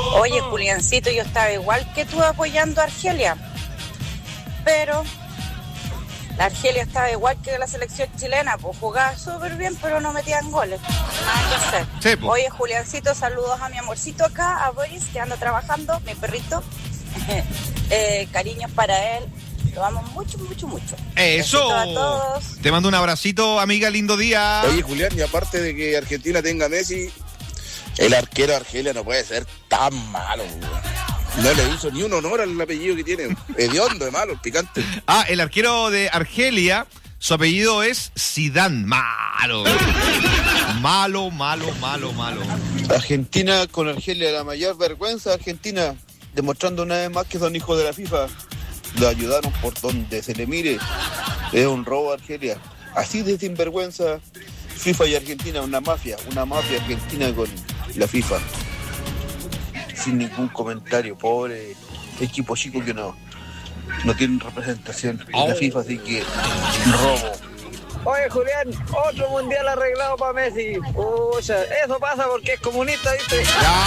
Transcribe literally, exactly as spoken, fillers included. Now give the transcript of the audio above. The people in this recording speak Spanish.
Oye, Juliancito, yo estaba igual que tú apoyando a Argelia, pero la Argelia estaba igual que la selección chilena, pues jugaba súper bien, pero no metían goles. Nada que hacer. Sí, pues. Oye, Juliancito, saludos a mi amorcito acá, a Boris, que anda trabajando, mi perrito. eh, cariños para él. Lo amo mucho, mucho, mucho. Eso. Besitos a todos. Te mando un abracito, amiga, lindo día. Oye, Julián, y aparte de que Argentina tenga a Messi, el arquero de Argelia no puede ser tan malo, weón. No le hizo ni un honor al apellido que tiene. Hediondo, de malo, picante. Ah, el arquero de Argelia, su apellido es Zidane. Malo. Malo, malo, malo, malo. Argentina con Argelia, la mayor vergüenza de Argentina, demostrando una vez más que son hijos de la FIFA. Lo ayudaron por donde se le mire. Es un robo a Argelia. Así de sinvergüenza, FIFA y Argentina, una mafia, una mafia argentina con la FIFA. Sin ningún comentario, pobre equipo chico que no, no tienen representación en la FIFA, así que robo. Oye, Julián, otro mundial arreglado para Messi. Pucha, eso pasa porque es comunista, ¿viste? Ya,